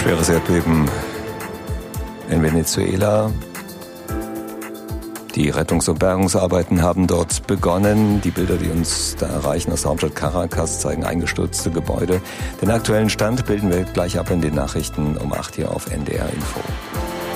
Schweres Erdbeben in Venezuela. Die Rettungs- und Bergungsarbeiten haben dort begonnen. Die Bilder, die uns da erreichen aus der Hauptstadt Caracas, zeigen eingestürzte Gebäude. Den aktuellen Stand bilden wir gleich ab in den Nachrichten um 8 hier auf NDR Info.